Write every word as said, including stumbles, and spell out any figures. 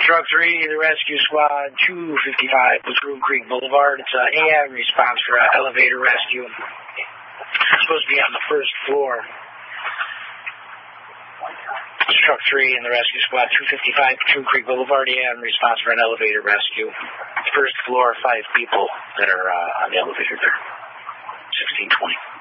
Truck three, the rescue squad, two fifty-five Platoon Creek Boulevard. It's uh, A M response for uh, elevator rescue. It's supposed to be on the first floor. It's Truck three and the rescue squad, two fifty-five Platoon Creek Boulevard. A M response for an elevator rescue. First floor, five people that are uh, on the elevator there. sixteen twenty.